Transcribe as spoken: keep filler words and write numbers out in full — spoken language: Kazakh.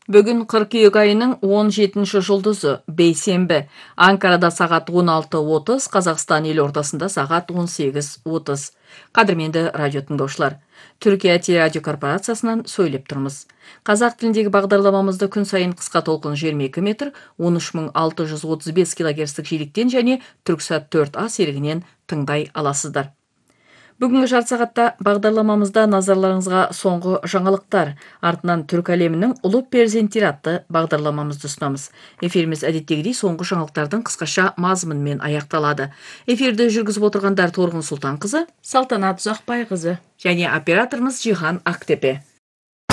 Бүгін қыркүйек айының он жетінші жұлдызы, бейсенбі. Анкарада сағат он алты отыз, Қазақстан елордасында сағат он сегіз отыз. Қадірменді радио тыңдаушылар, Түркия телерадио корпорациясынан сөйлеп тұрмыз. Қазақ тіліндегі бағдарламамызды күн сайын қысқа толқын жиырма екі метр, он үш мың алты жүз отыз бес килогерцтік жиіліктен және Түрксат төрт А серігінен тыңдай аласыздар. Бүгінгі жарты сағатта бағдарламамызда назарларыңызға соңғы жаңалықтар, артынан түркі әлемінің ұлы перзенттері атты бағдарламамызды ұсынамыз. Эфиріміз әдеттегідей соңғы жаңалықтардың қысқаша мазмұнымен аяқталады. Эфирді жүргізіп отырғандар Торғын Сұлтанқызы, Салтанат Ұзақбайқызы және операторымыз Жихан Ақтепе.